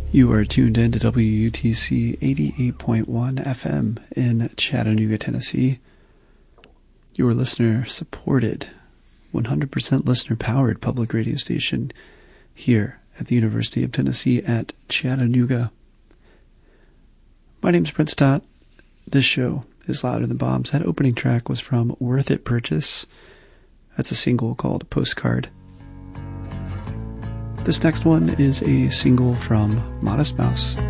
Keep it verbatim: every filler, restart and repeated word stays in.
You are tuned in to W U T C eighty-eight point one F M in Chattanooga, Tennessee. Your listener-supported, one hundred percent listener-powered public radio station here at the University of Tennessee at Chattanooga. My name's Brent Stott. This show is Louder Than Bombs. That opening track was from Worth It Purchase. That's a single called Postcard. This next one is a single from Modest Mouse.